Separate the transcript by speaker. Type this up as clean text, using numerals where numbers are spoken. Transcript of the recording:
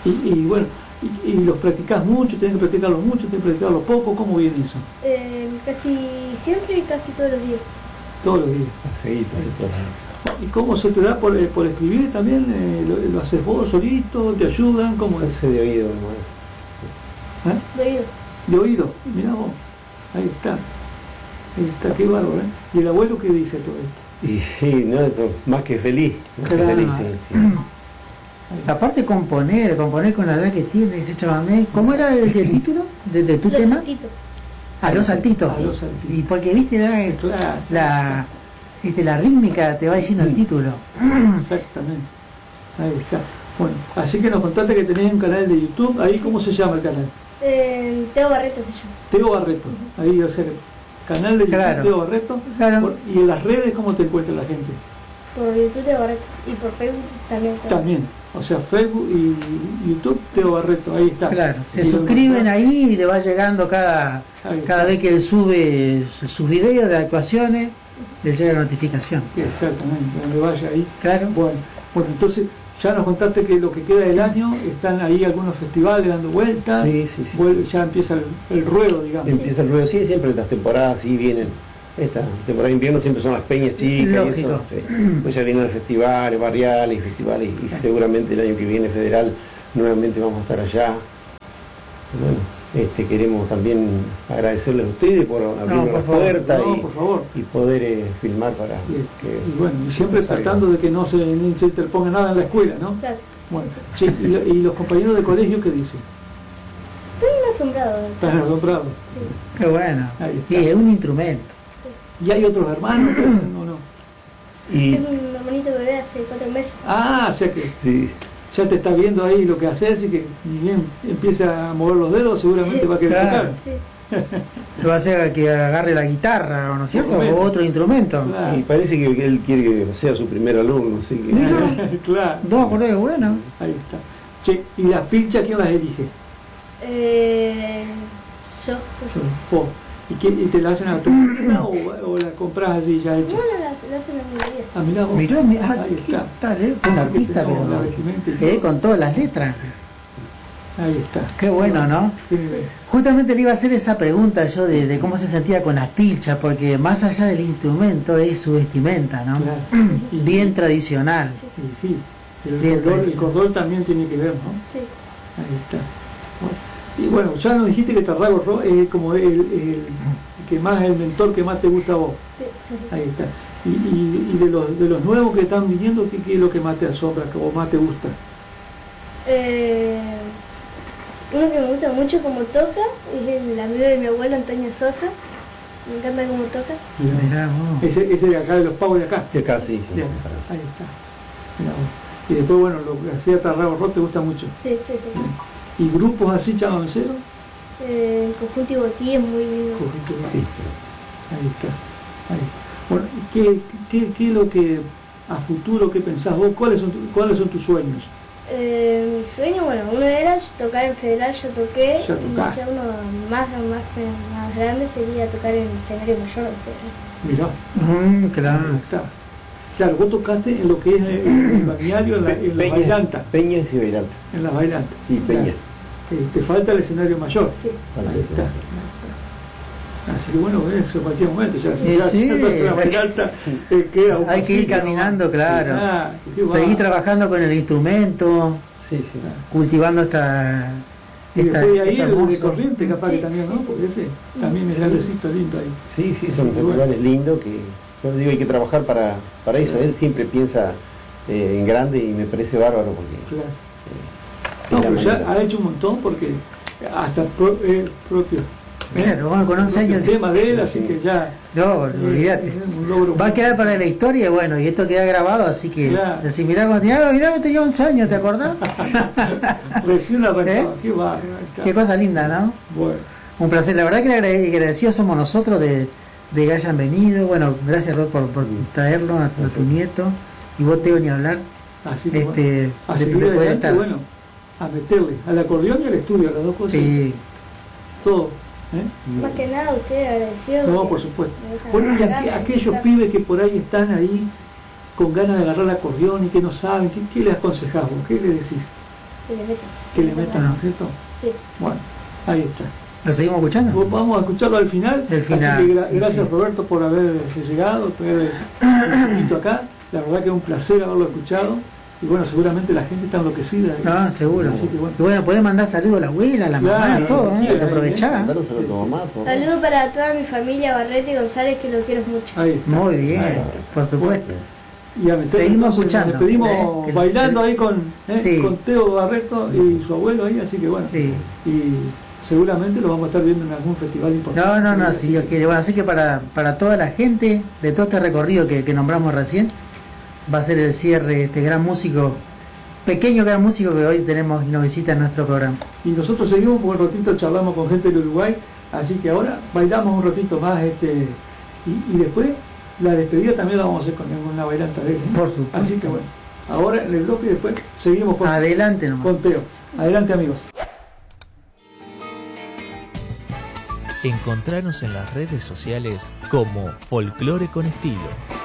Speaker 1: Bueno, y los practicás mucho, tenés que practicarlo mucho, tenés que practicarlo poco, ¿cómo viene eso?
Speaker 2: Casi siempre y casi todos los días.
Speaker 1: Todos los días.
Speaker 3: Seguido,
Speaker 1: ¿Y cómo se te da por escribir también? ¿Lo haces vos solito? ¿Te ayudan? ¿Cómo es?
Speaker 3: Ese de oído,
Speaker 1: ¿Eh?
Speaker 2: De oído.
Speaker 1: De oído, mirá vos. Ahí está, qué bárbaro, ¿eh? ¿Y el abuelo qué dice todo esto?
Speaker 3: Y no, esto, más que feliz,
Speaker 4: Claro.
Speaker 3: sí.
Speaker 4: Aparte componer con la edad que tiene ese chamamé. ¿Cómo era el título de tu
Speaker 2: Los
Speaker 4: tema?
Speaker 2: saltitos.
Speaker 4: A los saltitos.
Speaker 1: A los saltitos.
Speaker 4: Y porque viste
Speaker 1: Claro.
Speaker 4: la rítmica te va diciendo el título.
Speaker 1: Exactamente. Ahí está. Bueno, así que nos contaste que tenés un canal de YouTube. Ahí, ¿cómo se llama el canal?
Speaker 2: Teo Barreto se llama.
Speaker 1: Teo Barreto. Ahí, o sea, canal de YouTube
Speaker 4: Claro.
Speaker 1: Teo Barreto.
Speaker 4: Claro.
Speaker 1: Y en las redes, ¿cómo te encuentra la gente?
Speaker 2: Por YouTube Teo Barreto. Y por Facebook también.
Speaker 1: También. O sea, Facebook y YouTube Teo Barreto. Ahí está.
Speaker 4: Claro, se
Speaker 1: Y
Speaker 4: suscriben ahí y le va llegando cada vez que él sube sus videos de actuaciones, le llega la notificación.
Speaker 1: Exactamente, donde vaya ahí.
Speaker 4: Claro.
Speaker 1: Bueno, entonces ya nos contaste que lo que queda del año están ahí algunos festivales dando vueltas.
Speaker 3: Sí.
Speaker 1: Ya empieza el ruedo, digamos.
Speaker 3: Empieza el ruido, sí, siempre las temporadas sí vienen. Esta temporada de invierno siempre son las peñas chicas y
Speaker 4: Lógico.
Speaker 3: eso. Sí. Pues ya vienen los festivales barriales y festivales y seguramente el año que viene federal nuevamente vamos a estar allá. Bueno, queremos también agradecerles a ustedes por abrirnos las puertas
Speaker 1: por favor.
Speaker 3: y poder filmar para
Speaker 1: Y bueno, y siempre tratando de que no se interponga nada en la escuela, ¿no?
Speaker 2: Claro.
Speaker 1: Bueno, sí, y los compañeros de colegio, ¿qué dicen?
Speaker 2: Estoy asombrado.
Speaker 1: Están asombrados.
Speaker 2: Sí.
Speaker 4: Qué bueno.
Speaker 1: Ahí
Speaker 4: Y
Speaker 1: está.
Speaker 4: es un instrumento.
Speaker 1: ¿Y hay otros hermanos que hacen o no?
Speaker 3: y
Speaker 2: Tengo un hermanito bebé hace 4 meses.
Speaker 1: Ah, o sea que
Speaker 3: sí,
Speaker 1: ya te está viendo ahí lo que haces y que ni bien empieza a mover los dedos, seguramente
Speaker 2: Sí,
Speaker 1: va a querer
Speaker 4: claro.
Speaker 1: tocar.
Speaker 2: Sí.
Speaker 4: Lo hace a que agarre la guitarra, ¿no es cierto?
Speaker 1: Por lo menos.
Speaker 4: O otro instrumento.
Speaker 1: Claro.
Speaker 3: y parece que él quiere que sea su primer alumno, así que
Speaker 4: Mira.
Speaker 1: Claro,
Speaker 4: Dos acordes buenos.
Speaker 1: ahí está. Che, ¿y las pinchas quién las elige?
Speaker 2: Yo.
Speaker 1: Vos. ¿Y te la hacen a tu medida o la compras allí ya hecha?
Speaker 2: No, la hacen en mi vida.
Speaker 1: Ah, mirá vos.
Speaker 4: Mirá,
Speaker 1: Ahí
Speaker 4: ¿qué
Speaker 1: está.
Speaker 4: tal, un
Speaker 1: Así que
Speaker 4: artista,
Speaker 1: tenemos la
Speaker 4: pero
Speaker 1: vestimenta y todo.
Speaker 4: con todas las letras.
Speaker 1: Ahí está.
Speaker 4: Qué bueno, ¿no?
Speaker 1: Sí.
Speaker 4: Justamente le iba a hacer esa pregunta yo de cómo se sentía con las pilchas, porque más allá del instrumento es su vestimenta, ¿no?
Speaker 1: Claro. Y-
Speaker 4: Bien tradicional.
Speaker 1: Y sí,
Speaker 4: Bien
Speaker 1: el
Speaker 4: tradicional.
Speaker 1: cordón también tiene que ver, ¿no?
Speaker 2: Sí.
Speaker 1: Ahí está. Bueno, y bueno, ya nos dijiste que Tarragos es como el que más, el mentor que más te gusta a vos.
Speaker 2: Sí.
Speaker 1: Ahí está. Y de los nuevos que están viniendo, ¿qué es lo que más te asombra o más te gusta?
Speaker 2: Uno que me gusta mucho como toca es el amigo de mi abuelo Antonio Sosa. Me encanta cómo toca.
Speaker 4: Mirá vos.
Speaker 1: Ese de acá, de los pavos de acá.
Speaker 3: de acá sí.
Speaker 1: De acá. Ahí está. Mirá vos. Y después, bueno, lo que hacía Tarragos Rock te gusta mucho.
Speaker 2: Sí.
Speaker 1: ¿Y grupos así, chamaceros?
Speaker 2: Conjunto y Botí es muy lindo.
Speaker 3: Sí, sí.
Speaker 1: Ahí está. Ahí. Bueno, ¿qué es lo que a futuro, qué pensás vos? ¿Cuáles son tus sueños?
Speaker 2: Mi sueño, bueno, uno era tocar en Federal, ya toqué.
Speaker 1: Ya
Speaker 2: y
Speaker 1: tocaste.
Speaker 2: ya uno más grande sería tocar en el escenario mayor de Federal.
Speaker 1: Mirá,
Speaker 4: Claro.
Speaker 1: ahí está. Claro, vos tocaste en lo que es el balneario, en la bailanta.
Speaker 3: Peñas y bailantes.
Speaker 1: En la bailanta.
Speaker 3: Y Peña.
Speaker 1: Claro. Te falta el escenario mayor.
Speaker 2: Sí.
Speaker 1: Ahí está. Así que bueno, eso en cualquier momento, ya
Speaker 4: Sí,
Speaker 1: ya
Speaker 4: sí.
Speaker 1: ya la bailanta queda un
Speaker 4: Hay que ir
Speaker 1: pasito,
Speaker 4: caminando,
Speaker 1: ¿no?
Speaker 4: claro.
Speaker 1: Exacto, qué
Speaker 4: Seguir
Speaker 1: va.
Speaker 4: trabajando con el instrumento,
Speaker 3: Sí, sí.
Speaker 4: cultivando esta...
Speaker 1: Y después de ahí
Speaker 4: esta
Speaker 1: el de
Speaker 4: hermosa-
Speaker 1: Corriente, capaz que
Speaker 2: Sí,
Speaker 1: también, ¿no?
Speaker 2: sí, sí.
Speaker 1: Porque ese también es
Speaker 3: Sí.
Speaker 1: grandecito, lindo ahí.
Speaker 3: Sí, son
Speaker 1: Sí, bueno.
Speaker 3: festivales lindos que yo le digo hay que trabajar para eso. Él siempre piensa en grande y me parece bárbaro porque
Speaker 1: Claro.
Speaker 3: es
Speaker 1: No,
Speaker 3: la
Speaker 1: pero ya
Speaker 3: manera.
Speaker 1: ha hecho un montón porque hasta propio.
Speaker 4: Claro, bueno, con 11 años...
Speaker 1: El tema de él, así que ya.
Speaker 4: No, olvídate.
Speaker 1: es un logro.
Speaker 4: Va a quedar para la historia, bueno, y esto queda grabado, así que
Speaker 1: Claro.
Speaker 4: decir, mirá que tenía 11 años, ¿te acordás?
Speaker 1: Recién arrancaba,
Speaker 4: ¿Eh?
Speaker 1: qué va.
Speaker 4: Qué cosa linda, ¿no?
Speaker 1: Bueno,
Speaker 4: Un placer, la verdad que agradecidos somos nosotros de que hayan venido. Bueno, gracias Rod por traerlo a tu nieto, y vos Teo ni hablar.
Speaker 1: así que
Speaker 4: Este,
Speaker 1: a
Speaker 4: de
Speaker 1: seguir
Speaker 4: poder
Speaker 1: adelante,
Speaker 4: estar.
Speaker 1: bueno, a meterle al acordeón y al estudio, las dos cosas,
Speaker 4: Sí,
Speaker 1: todo. ¿eh?
Speaker 2: Más que nada, usted agradecido.
Speaker 1: No,
Speaker 2: porque
Speaker 1: por supuesto.
Speaker 2: me dejan
Speaker 1: Bueno, y
Speaker 2: arrancar,
Speaker 1: aquellos
Speaker 2: empezar.
Speaker 1: pibes que por ahí están ahí con ganas de agarrar el acordeón y que no saben, ¿qué le aconsejás vos? ¿Qué le decís?
Speaker 2: Que le metan.
Speaker 1: Que le metan, ¿no es cierto?
Speaker 2: Sí.
Speaker 1: Bueno, ahí está.
Speaker 4: ¿Lo seguimos escuchando?
Speaker 1: Vamos a escucharlo al final.
Speaker 4: El final,
Speaker 1: Así que
Speaker 4: sí,
Speaker 1: gracias
Speaker 4: sí.
Speaker 1: Roberto por haberse llegado, traer un poquito acá. La verdad que es un placer haberlo escuchado. Y bueno, seguramente la gente está enloquecida.
Speaker 4: No, seguro.
Speaker 1: Así que bueno.
Speaker 4: Y bueno, podés mandar saludos a la abuela, a la mamá,
Speaker 1: Claro,
Speaker 4: todo,
Speaker 1: quiera,
Speaker 4: te aprovechá.
Speaker 3: Mandar un saludo a tu mamá, por favor.
Speaker 2: Saludos para toda mi familia Barreto y González, que lo quiero mucho.
Speaker 1: Ahí está.
Speaker 4: Muy bien, por supuesto.
Speaker 1: Y a meter,
Speaker 4: Seguimos
Speaker 1: entonces,
Speaker 4: escuchando.
Speaker 1: Nos despedimos
Speaker 4: Que-
Speaker 1: bailando ahí con
Speaker 4: Sí.
Speaker 1: Teo Barreto y su abuelo ahí, así que bueno.
Speaker 4: Sí.
Speaker 1: Y seguramente lo vamos a estar viendo en algún festival importante.
Speaker 4: No, si Dios quiere. Bueno, así que para toda la gente de todo este recorrido que nombramos recién, va a ser el cierre este gran músico, pequeño gran músico que hoy tenemos y nos visita en nuestro programa.
Speaker 1: Y nosotros seguimos porque un ratito charlamos con gente del Uruguay, así que ahora bailamos un ratito más y después la despedida también la vamos a hacer con una bailanta de él, ¿eh?
Speaker 4: Por supuesto.
Speaker 1: Así que bueno, ahora en el bloque y después seguimos con,
Speaker 4: Adelante nomás.
Speaker 1: con Teo. Adelante amigos.
Speaker 5: Encontranos en las redes sociales como Folclore con Estilo.